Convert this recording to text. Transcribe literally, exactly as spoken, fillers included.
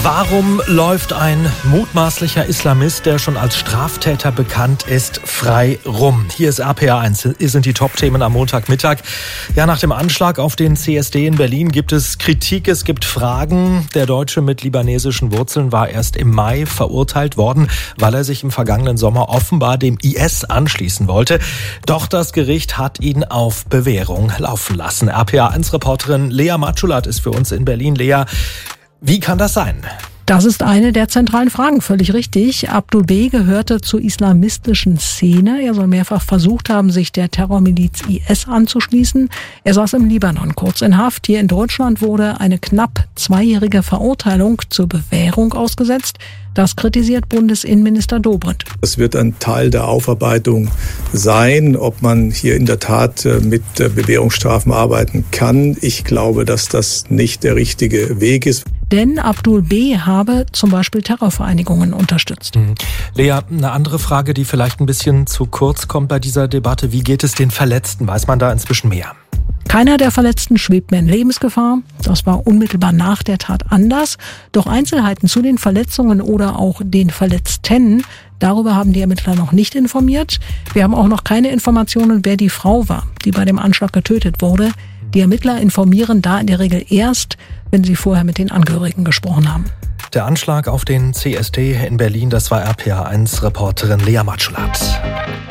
Warum läuft ein mutmaßlicher Islamist, der schon als Straftäter bekannt ist, frei rum? Hier ist R P R eins, hier sind die Top-Themen am Montagmittag. Ja, nach dem Anschlag auf den C S D in Berlin gibt es Kritik, es gibt Fragen. Der Deutsche mit libanesischen Wurzeln war erst im Mai verurteilt worden, weil er sich im vergangenen Sommer offenbar dem I S anschließen wollte. Doch das Gericht hat ihn auf Bewährung laufen lassen. R P R eins-Reporterin Lea Matschulat ist für uns in Berlin. Lea, wie kann das sein? Das ist eine der zentralen Fragen, völlig richtig. Abdul B. gehörte zur islamistischen Szene. Er soll mehrfach versucht haben, sich der Terrormiliz I S anzuschließen. Er saß im Libanon kurz in Haft. Hier in Deutschland wurde eine knapp zweijährige Verurteilung zur Bewährung ausgesetzt. Das kritisiert Bundesinnenminister Dobrindt. Es wird ein Teil der Aufarbeitung sein, ob man hier in der Tat mit Bewährungsstrafen arbeiten kann. Ich glaube, dass das nicht der richtige Weg ist. Denn Abdul B. habe zum Beispiel Terrorvereinigungen unterstützt. Mhm. Lea, eine andere Frage, die vielleicht ein bisschen zu kurz kommt bei dieser Debatte. Wie geht es den Verletzten? Weiß man da inzwischen mehr? Keiner der Verletzten schwebt mehr in Lebensgefahr. Das war unmittelbar nach der Tat anders. Doch Einzelheiten zu den Verletzungen oder auch den Verletzten, darüber haben die Ermittler noch nicht informiert. Wir haben auch noch keine Informationen, wer die Frau war, die bei dem Anschlag getötet wurde. Die Ermittler informieren da in der Regel erst, wenn sie vorher mit den Angehörigen gesprochen haben. Der Anschlag auf den C S D in Berlin, das war R P R eins-Reporterin Lea Matschulat.